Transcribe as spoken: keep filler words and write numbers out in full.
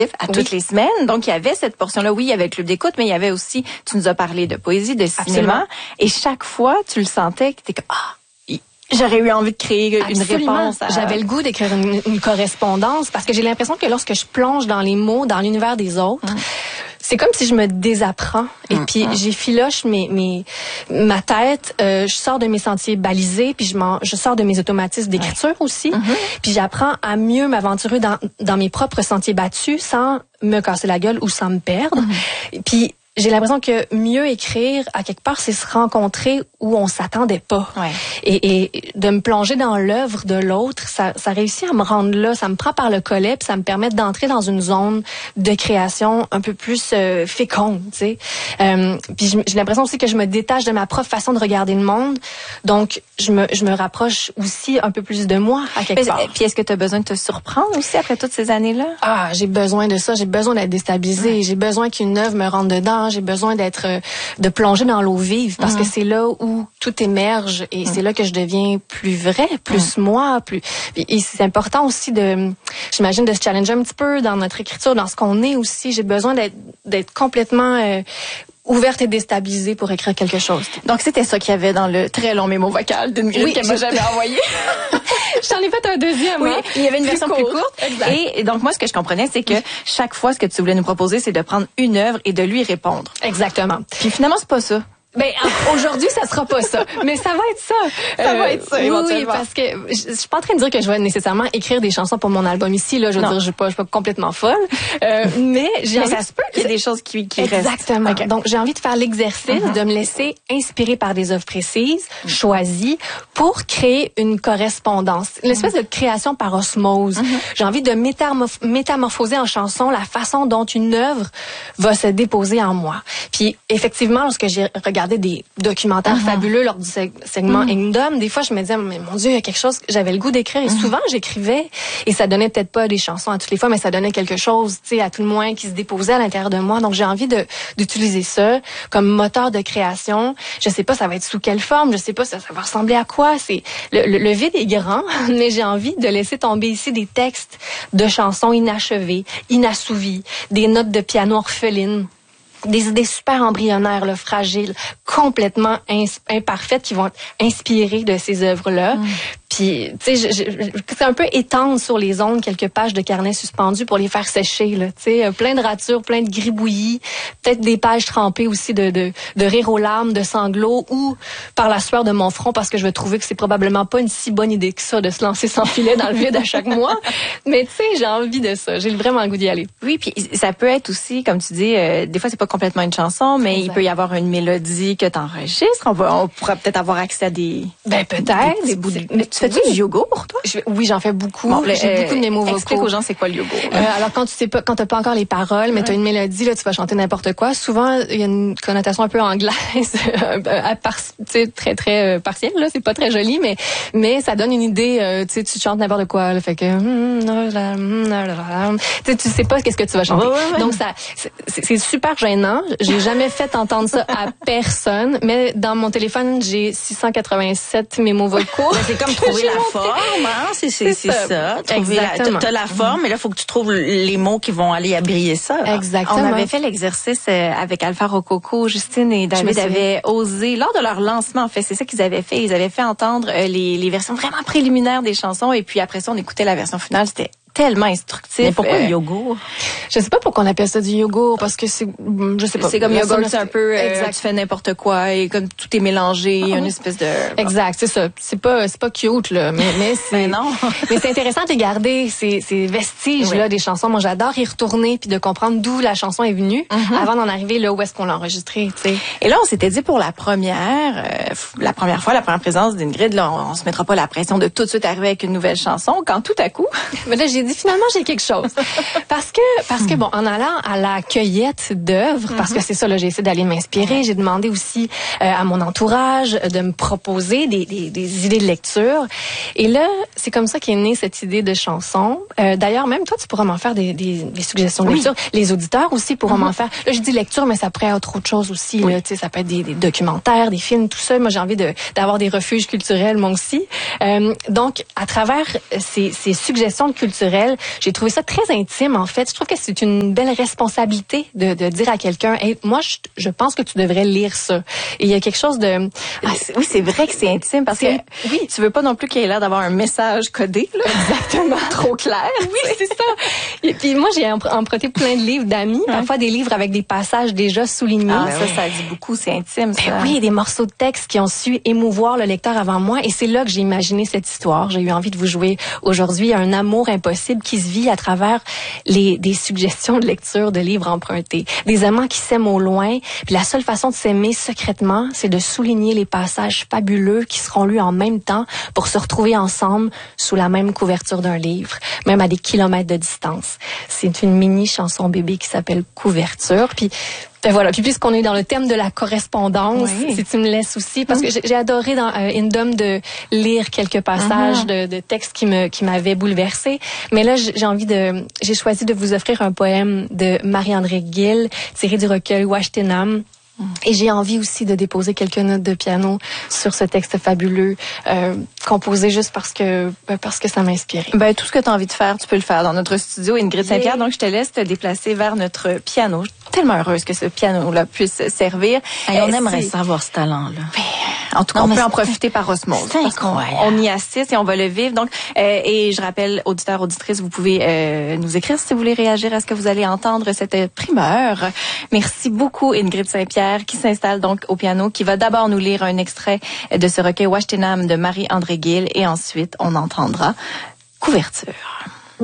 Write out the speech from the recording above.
à oui. toutes les semaines. Donc, il y avait cette portion-là. Oui, il y avait le club d'écoute, mais il y avait aussi, tu nous as parlé de poésie, de cinéma. Absolument. Et chaque fois, tu le sentais que t'es comme, ah, j'aurais eu envie de créer une Absolument. réponse. À... J'avais le goût d'écrire une, une correspondance parce que j'ai l'impression que lorsque je plonge dans les mots, dans l'univers des autres, mmh. c'est comme si je me désapprends et mmh. puis j'effiloche mes, mes, ma tête, euh, je sors de mes sentiers balisés, puis je, je sors de mes automatismes d'écriture ouais. aussi, mmh. puis j'apprends à mieux m'aventurer dans, dans mes propres sentiers battus sans me casser la gueule ou sans me perdre. Mmh. Puis j'ai l'impression que mieux écrire, à quelque part, c'est se rencontrer où on s'attendait pas. Ouais. Et, et de me plonger dans l'œuvre de l'autre, ça, ça réussit à me rendre là. Ça me prend par le collet, puis ça me permet d'entrer dans une zone de création un peu plus euh, féconde, tu sais. Euh, puis j'ai l'impression aussi que je me détache de ma propre façon de regarder le monde. Donc, je me, je me rapproche aussi un peu plus de moi, à quelque mais, part. Puis est-ce que tu as besoin de te surprendre aussi après toutes ces années-là? Ah, j'ai besoin de ça. J'ai besoin d'être déstabilisée. Ouais. J'ai besoin qu'une œuvre me rentre dedans. J'ai besoin d'être, de plonger dans l'eau vive parce mmh. que c'est là où tout émerge et mmh. c'est là que je deviens plus vrai, plus mmh. moi, plus. Et c'est important aussi de, j'imagine, de se challenger un petit peu dans notre écriture, dans ce qu'on est aussi. J'ai besoin d'être, d'être complètement euh, ouverte et déstabilisée pour écrire quelque chose. Donc, c'était ça qu'il y avait dans le très long mémo vocal d'une grille oui, qu'elle m'a jamais envoyé. J'en ai fait un deuxième. Oui, hein? il y avait une plus version courte. plus courte. Exact. Et donc, moi, ce que je comprenais, c'est que chaque fois, ce que tu voulais nous proposer, c'est de prendre une œuvre et de lui répondre. Exactement. Puis finalement, c'est pas ça. Ben aujourd'hui ça sera pas ça, mais ça va être ça. Ça euh, va être ça. Oui, oui, parce que je, je suis pas en train de dire que je vais nécessairement écrire des chansons pour mon album ici. Là, je veux non. dire, je suis pas, je suis pas complètement folle, euh, mais j'ai mais envie. Ça se peut qu'il y ait des choses qui, qui restent. Exactement. Okay. Donc j'ai envie de faire l'exercice mm-hmm. de me laisser inspirer par des œuvres précises, mm-hmm. choisies, pour créer une correspondance, une espèce mm-hmm. de création par osmose. Mm-hmm. J'ai envie de métamorph- métamorphoser en chanson la façon dont une œuvre va se déposer en moi. Puis effectivement, lorsque j'ai regardé des documentaires uh-huh. fabuleux lors du segment uh-huh. Kingdom, des fois je me disais mais mon Dieu, il y a quelque chose que j'avais le goût d'écrire et uh-huh. souvent j'écrivais et ça donnait peut-être pas des chansons à toutes les fois mais ça donnait quelque chose, tu sais, à tout le moins qui se déposait à l'intérieur de moi. Donc j'ai envie de d'utiliser ça comme moteur de création. Je sais pas ça va être sous quelle forme, je sais pas ça, ça va ressembler à quoi, c'est le, le, le vide est grand mais j'ai envie de laisser tomber ici des textes de chansons inachevées, inassouvies, des notes de piano orphelines. Des idées super embryonnaires, là, fragiles, complètement ins- imparfaites, qui vont être inspirées de ces œuvres-là. Mm. Puis, tu sais, c'est un peu étendre sur les ondes quelques pages de carnet suspendues pour les faire sécher, là. Tu sais, plein de ratures, plein de gribouillis, peut-être des pages trempées aussi de, de, de rire aux larmes, de sanglots, ou par la sueur de mon front, parce que je vais trouver que c'est probablement pas une si bonne idée que ça de se lancer sans filet dans le vide à chaque mois. Mais tu sais, j'ai envie de ça. J'ai vraiment le goût d'y aller. Oui, puis ça peut être aussi, comme tu dis, euh, des fois c'est pas complètement une chanson, mais exact. Il peut y avoir une mélodie que t'enregistres. On va, on pourra peut-être avoir accès à des, ben peut-être, des, des bouts de... Mais tu fais-tu oui. du yogourt, toi? Je, oui, j'en fais beaucoup. Bon, j'ai euh, beaucoup de mémos vocaux. Explique aux gens c'est quoi le yogourt. Euh, alors quand tu sais pas, quand t'as pas encore les paroles, mais ouais. t'as une mélodie, là, tu vas chanter n'importe quoi. Souvent, il y a une connotation un peu anglaise, à part, tu sais, très très euh, partielle. Là, c'est pas très joli, mais mais ça donne une idée. Euh, tu sais, tu chantes n'importe quoi. Là, fait que tu sais, tu sais pas qu'est-ce que tu vas chanter. Ouais, ouais, ouais. Donc ça, c'est, c'est super gênant. J'ai jamais fait entendre ça à personne, mais dans mon téléphone, j'ai six cent quatre-vingt-sept mémos vocaux. Ben, c'est comme trouver la forme, hein? C'est, c'est, c'est ça. ça. Trouver Exactement. La, t'as la forme, mais là, il faut que tu trouves les mots qui vont aller abriller ça. Là. Exactement. On avait fait l'exercice avec Alpha Rococo, Justine et David avaient osé, lors de leur lancement, en fait, c'est ça qu'ils avaient fait. Ils avaient fait entendre les, les versions vraiment préliminaires des chansons et puis après ça, on écoutait la version finale. C'était tellement instructif. Mais pourquoi euh, le yogourt? Je sais pas pourquoi on appelle ça du yogourt, parce que c'est, je sais pas. C'est comme yogourt, c'est un peu, euh, tu fais n'importe quoi et comme tout est mélangé, ah, une espèce de... Exact, c'est ça. C'est pas, c'est pas cute, là, mais, mais c'est... mais non. mais c'est intéressant de garder ces, ces vestiges-là oui. des chansons. Moi, j'adore y retourner puis de comprendre d'où la chanson est venue mm-hmm. avant d'en arriver là où est-ce qu'on l'a enregistrée, tu sais. Et là, on s'était dit pour la première, euh, la première fois, la première présence d'Ingrid, là, on, on se mettra pas la pression de tout de suite arriver avec une nouvelle chanson quand tout à coup... mais là, j'ai dit finalement, j'ai quelque chose. Parce que, parce que bon, en allant à la cueillette d'œuvres, mm-hmm. parce que c'est ça, là, j'ai essayé d'aller m'inspirer. J'ai demandé aussi euh, à mon entourage de me proposer des, des, des idées de lecture. Et là, c'est comme ça qu'est née cette idée de chanson. Euh, d'ailleurs, même toi, tu pourras m'en faire des, des, des suggestions de oui. lecture. Les auditeurs aussi pourront mm-hmm. m'en faire. Là, je dis lecture, mais ça pourrait être autre chose aussi. Oui. Là, tu sais, ça peut être des, des documentaires, des films, tout ça. Moi, j'ai envie de, d'avoir des refuges culturels, moi aussi. Euh, donc, à travers ces, ces suggestions culturelles, culturelle. J'ai trouvé ça très intime, en fait. Je trouve que c'est une belle responsabilité de, de dire à quelqu'un, hey, moi, je, je pense que tu devrais lire ça. Et il y a quelque chose de... Ah, c'est, oui, c'est vrai que c'est intime parce que oui, tu veux pas non plus qu'il ait l'air d'avoir un message codé, là. Exactement. Trop clair. Oui, c'est ça. Et puis moi, j'ai emprunté plein de livres d'amis, ouais. Parfois des livres avec des passages déjà soulignés. Ah, ça, ça dit beaucoup, c'est intime, ça. Ben oui, des morceaux de texte qui ont su émouvoir le lecteur avant moi. Et c'est là que j'ai imaginé cette histoire. J'ai eu envie de vous jouer aujourd'hui un amour impossible qui se vit à travers les des suggestions de lecture de livres empruntés. Des amants qui s'aiment au loin. Puis la seule façon de s'aimer secrètement, c'est de souligner les passages fabuleux qui seront lus en même temps pour se retrouver ensemble sous la même couverture d'un livre, même à des kilomètres de distance. C'est une mini chanson bébé qui s'appelle Couverture. Puis ben voilà. Puis puisqu'on est dans le thème de la correspondance, oui. Si tu me laisses aussi, parce mmh. que j'ai, j'ai adoré dans euh, Indom de lire quelques passages mmh. de, de textes qui me qui m'avaient bouleversée. Mais là, j'ai envie de, j'ai choisi de vous offrir un poème de Marie-André Gill tiré du recueil Washtenam. Et j'ai envie aussi de déposer quelques notes de piano sur ce texte fabuleux, euh, composé juste parce que parce que ça m'a inspiré. Ben tout ce que tu as envie de faire, tu peux le faire dans notre studio Ingrid yeah. Saint-Pierre. Donc je te laisse te déplacer vers notre piano. Je suis tellement heureuse que ce piano-là puisse servir. Et on aimerait savoir ce talent-là. Ben, en tout cas, non, on peut en profiter par osmose. C'est incroyable. On, on y assiste et on va le vivre. Donc, euh, et je rappelle, auditeurs, auditrices, vous pouvez euh, nous écrire si vous voulez réagir à ce que vous allez entendre cette primeur. Merci beaucoup, Ingrid Saint-Pierre, qui s'installe donc au piano, qui va d'abord nous lire un extrait de ce recueil Washtenam de Marie-André Gill et ensuite on entendra Couverture.